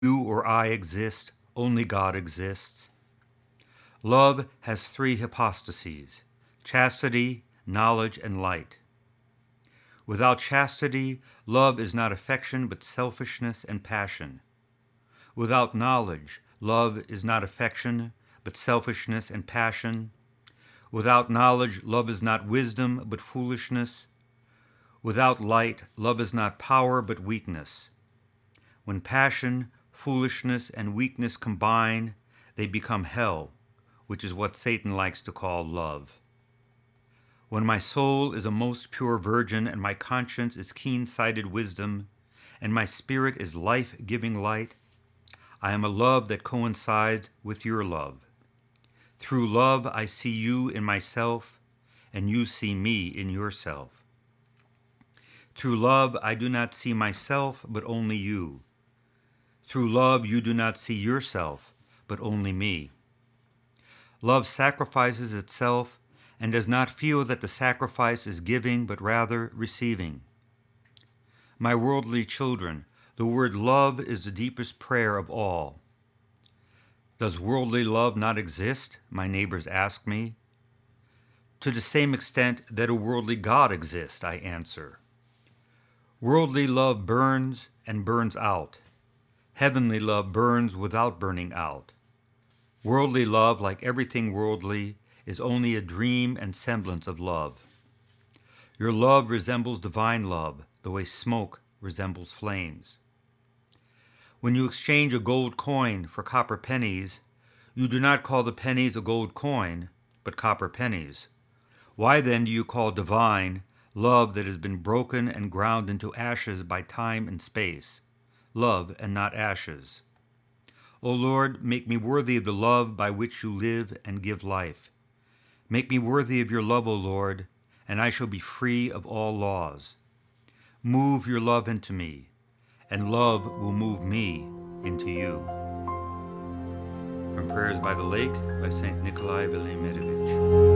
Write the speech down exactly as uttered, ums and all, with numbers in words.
You or I exist, only God exists. Love has three hypostases: chastity, knowledge, and light. Without chastity, love is not affection but selfishness and passion. Without knowledge, love is not affection but selfishness and passion. Without knowledge, love is not wisdom but foolishness. Without light, love is not power but weakness. When passion, foolishness, and weakness combine, they become hell, which is what Satan likes to call love. When my soul is a most pure virgin, and my conscience is keen-sighted wisdom, and my spirit is life-giving light, I am a love that coincides with your love. Through love I see you in myself, and you see me in yourself. Through love I do not see myself, but only you. Through love you do not see yourself, but only me. Love sacrifices itself and does not feel that the sacrifice is giving, but rather receiving. My worldly children, the word love is the deepest prayer of all. Does worldly love not exist? My neighbors ask me. To the same extent that a worldly God exists, I answer. Worldly love burns and burns out. Heavenly love burns without burning out. Worldly love, like everything worldly, is only a dream and semblance of love. Your love resembles divine love, the way smoke resembles flames. When you exchange a gold coin for copper pennies, you do not call the pennies a gold coin, but copper pennies. Why then do you call divine love that has been broken and ground into ashes by time and space, love and not ashes? O Lord, make me worthy of the love by which you live and give life. Make me worthy of your love, O Lord, and I shall be free of all laws. Move your love into me, and love will move me into you. From Prayers by the Lake by Saint Nikolai Velimirevich.